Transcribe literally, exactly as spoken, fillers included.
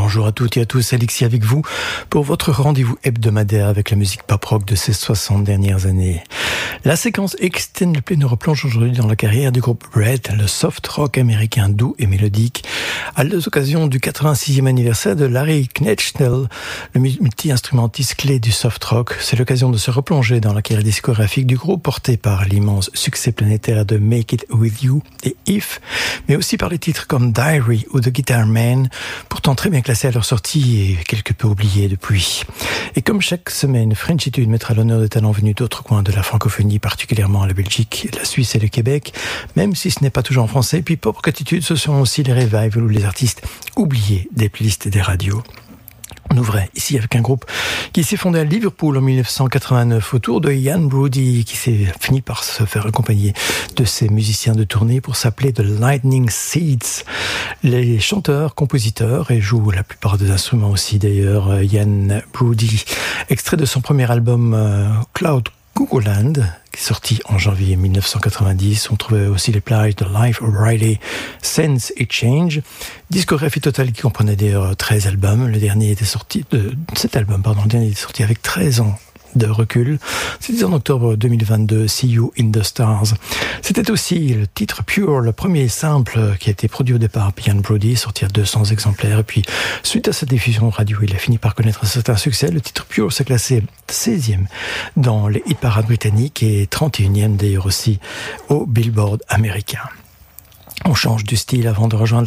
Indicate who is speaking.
Speaker 1: Bonjour à toutes et à tous, Alexis avec vous pour votre rendez-vous hebdomadaire avec la musique pop-rock de ces soixante dernières années. La séquence Extend Play nous replonge aujourd'hui dans la carrière du groupe Red, le soft rock américain doux et mélodique, à l'occasion du quatre-vingt-sixième anniversaire de Larry Knechtsel, le multi-instrumentiste clé du soft rock. C'est l'occasion de se replonger dans la carrière discographique du groupe, portée par l'immense succès planétaire de Make It With You et If, mais aussi par les titres comme Diary ou The Guitar Man, pourtant très bien classés à leur sortie et quelque peu oubliés depuis. Et comme chaque semaine, Frenchitude mettra à l'honneur des talents venus d'autres coins de la francophonie, particulièrement la Belgique, la Suisse et le Québec, même si ce n'est pas toujours en français. Puis pour Attitude, ce sont aussi les revivals ou les artistes oubliés des playlists et des radios. On ouvrait ici avec un groupe qui s'est fondé à Liverpool en dix-neuf cent quatre-vingt-neuf autour de Ian Brody, qui s'est fini par se faire accompagner de ses musiciens de tournée pour s'appeler The Lightning Seeds. Les chanteurs, compositeurs et jouent la plupart des instruments aussi d'ailleurs, Ian Brody. Extrait de son premier album euh, Cloud Cuckooland, qui est sorti en janvier dix-neuf cent quatre-vingt-dix. On trouvait aussi les plages de Life O'Reilly, Sense et Change. Discographie totale qui comprenait d'ailleurs treize albums. Le dernier était sorti, de cet album, pardon, le dernier était sorti avec treize ans de recul. C'était en octobre deux mille vingt-deux, See You in the Stars. C'était aussi le titre Pure, le premier simple qui a été produit au départ par Ian Brody, sorti à deux cents exemplaires. Et puis, suite à sa diffusion radio, il a fini par connaître un certain succès. Le titre Pure s'est classé seizième dans les hit parades britanniques et trente et unième d'ailleurs aussi au Billboard américain. On change de style avant de rejoindre